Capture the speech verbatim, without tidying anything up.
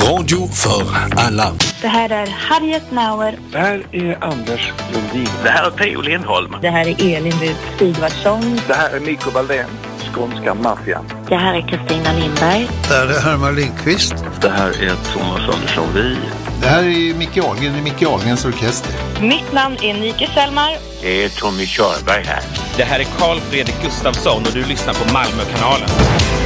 Radio för alla. Det här är Harriet Nauer. Det här är Anders Lundin. Det här är P O Lindholm. Det här är Elin Rud Sigvardsson. Det här är Mikko Valdén, skånska maffian. Det här är Kristina Lindberg. Det här är Herman Lindqvist. Det här är Thomas Andersson Vi. Det här är Micke Ahlgren i Micke Ahlgrens orkester. Mitt namn är Nike Selmar. Det är Tommy Körberg här. Det här är Carl Fredrik Gustafsson och du lyssnar på Malmökanalen.